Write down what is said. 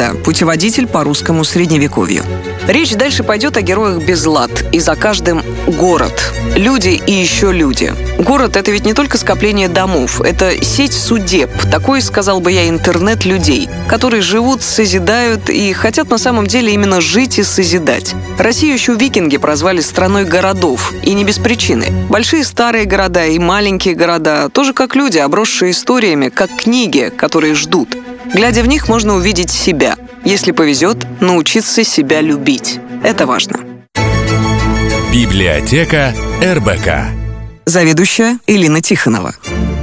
Илиада. Путеводитель по русскому средневековью. Речь дальше пойдет о героях без лад, и за каждым город. Люди и еще люди. Город — это ведь не только скопление домов, это сеть судеб, такой, сказал бы я, интернет людей, которые живут, созидают и хотят на самом деле именно жить и созидать. Россию еще викинги прозвали страной городов, и не без причины. Большие старые города и маленькие города, тоже как люди, обросшие историями, как книги, которые ждут. Глядя в них, можно увидеть себя. Если повезет, научиться себя любить. Это важно. Библиотека РБК. Заведующая Элина Тихонова.